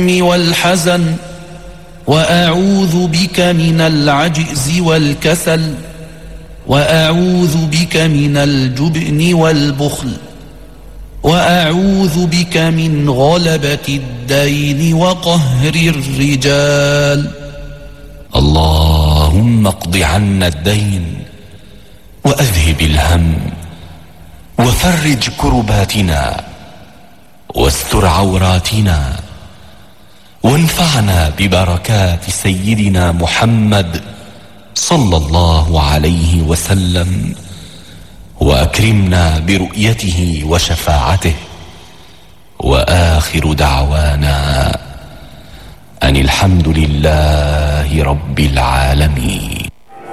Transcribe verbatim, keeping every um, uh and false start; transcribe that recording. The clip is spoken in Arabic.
الهم والحزن، وأعوذ بك من العجز والكسل، وأعوذ بك من الجبن والبخل، وأعوذ بك من غلبة الدين وقهر الرجال. اللهم اقض عنا الدين وأذهب الهم وفرج كرباتنا واستر عوراتنا، وانفعنا ببركات سيدنا محمد صلى الله عليه وسلم، وأكرمنا برؤيته وشفاعته. وآخر دعوانا أن الحمد لله رب العالمين.